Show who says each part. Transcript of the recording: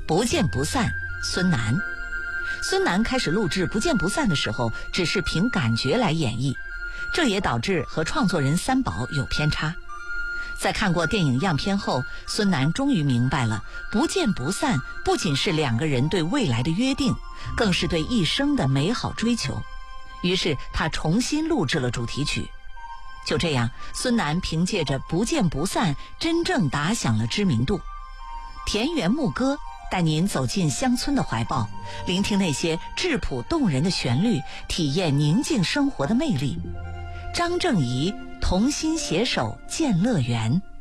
Speaker 1: 不见不散，孙楠。孙楠开始录制《不见不散》的时候，只是凭感觉来演绎，这也导致和创作人三宝有偏差。在看过电影样片后，孙楠终于明白了，不见不散不仅是两个人对未来的约定，更是对一生的美好追求。于是他重新录制了主题曲。就这样，孙楠凭借着《不见不散》真正打响了知名度。田园牧歌带您走进乡村的怀抱，聆听那些质朴动人的旋律，体验宁静生活的魅力。张正仪同心携手建乐园。